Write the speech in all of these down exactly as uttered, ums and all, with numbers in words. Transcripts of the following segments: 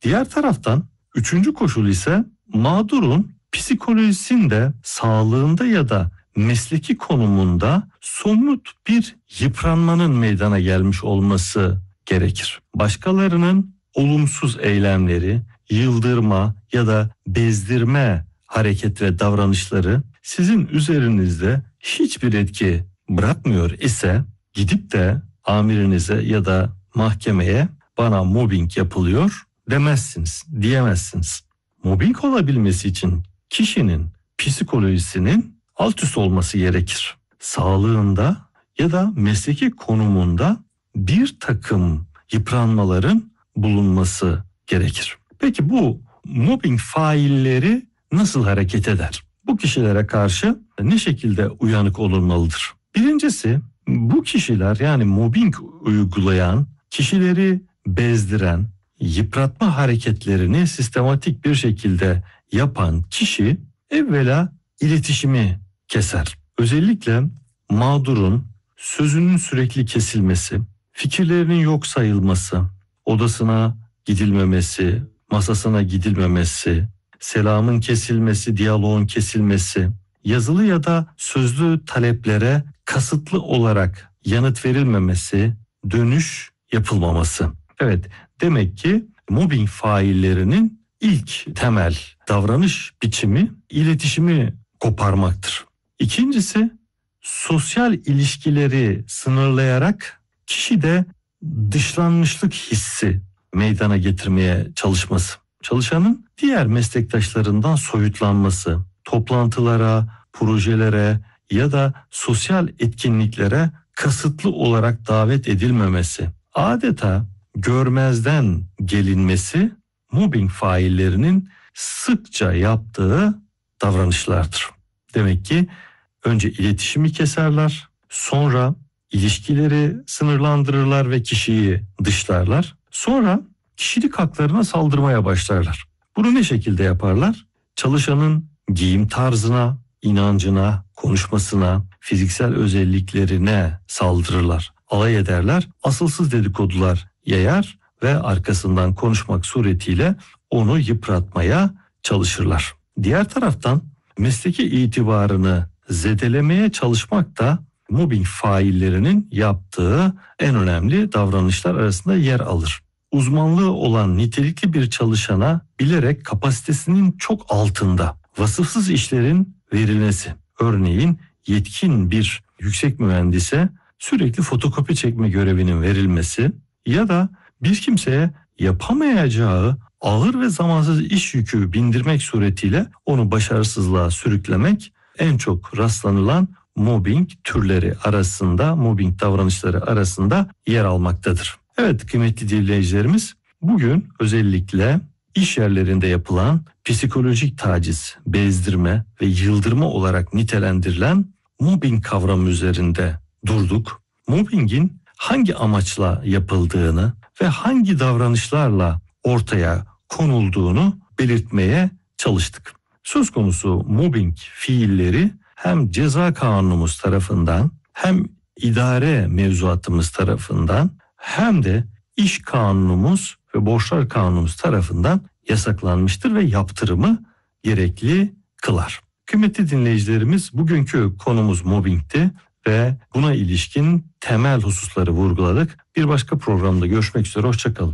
Diğer taraftan üçüncü koşul ise mağdurun psikolojisinde, sağlığında ya da mesleki konumunda somut bir yıpranmanın meydana gelmiş olması gerekir. Başkalarının olumsuz eylemleri, yıldırma ya da bezdirme hareket ve davranışları sizin üzerinizde hiçbir etki bırakmıyor ise gidip de amirinize ya da mahkemeye bana mobbing yapılıyor demezsiniz, diyemezsiniz. Mobbing olabilmesi için kişinin psikolojisinin alt üst olması gerekir. Sağlığında ya da mesleki konumunda bir takım yıpranmaların bulunması gerekir. Peki bu mobbing failleri nasıl hareket eder? Bu kişilere karşı ne şekilde uyanık olunmalıdır? Birincisi, bu kişiler, yani mobbing uygulayan, kişileri bezdiren, yıpratma hareketlerini sistematik bir şekilde yapan kişi evvela iletişimi keser. Özellikle mağdurun sözünün sürekli kesilmesi, fikirlerinin yok sayılması, odasına gidilmemesi, masasına gidilmemesi, selamın kesilmesi, diyaloğun kesilmesi, yazılı ya da sözlü taleplere kasıtlı olarak yanıt verilmemesi, dönüş yapılmaması. Evet, demek ki mobbing faillerinin ilk temel davranış biçimi iletişimi koparmaktır. İkincisi, sosyal ilişkileri sınırlayarak kişide dışlanmışlık hissi meydana getirmeye çalışması. Çalışanın diğer meslektaşlarından soyutlanması, toplantılara, projelere ya da sosyal etkinliklere kasıtlı olarak davet edilmemesi, adeta görmezden gelinmesi mobbing faillerinin sıkça yaptığı davranışlardır. Demek ki önce iletişimi keserler, sonra ilişkileri sınırlandırırlar ve kişiyi dışlarlar. Sonra kişilik haklarına saldırmaya başlarlar. Bunu ne şekilde yaparlar? Çalışanın giyim tarzına, inancına, konuşmasına, fiziksel özelliklerine saldırırlar, alay ederler, asılsız dedikodular yayar ve arkasından konuşmak suretiyle onu yıpratmaya çalışırlar. Diğer taraftan mesleki itibarını zedelemeye çalışmak da mobbing faillerinin yaptığı en önemli davranışlar arasında yer alır. Uzmanlığı olan nitelikli bir çalışana bilerek kapasitesinin çok altında vasıfsız işlerin verilmesi. Örneğin yetkin bir yüksek mühendise sürekli fotokopi çekme görevinin verilmesi ya da bir kimseye yapamayacağı ağır ve zamansız iş yükü bindirmek suretiyle onu başarısızlığa sürüklemek en çok rastlanılan mobbing türleri arasında, mobbing davranışları arasında yer almaktadır. Evet kıymetli dinleyicilerimiz, bugün özellikle iş yerlerinde yapılan psikolojik taciz, bezdirme ve yıldırma olarak nitelendirilen mobbing kavramı üzerinde durduk. Mobbingin hangi amaçla yapıldığını ve hangi davranışlarla ortaya konulduğunu belirtmeye çalıştık. Söz konusu mobbing fiilleri hem ceza kanunumuz tarafından hem idare mevzuatımız tarafından hem de iş kanunumuz ve borçlar kanunumuz tarafından yasaklanmıştır ve yaptırımı gerekli kılar. Kıymetli dinleyicilerimiz, bugünkü konumuz mobbingti ve buna ilişkin temel hususları vurguladık. Bir başka programda görüşmek üzere, hoşçakalın.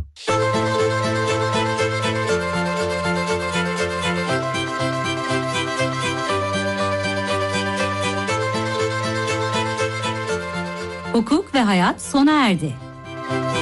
Hukuk ve hayat sona erdi.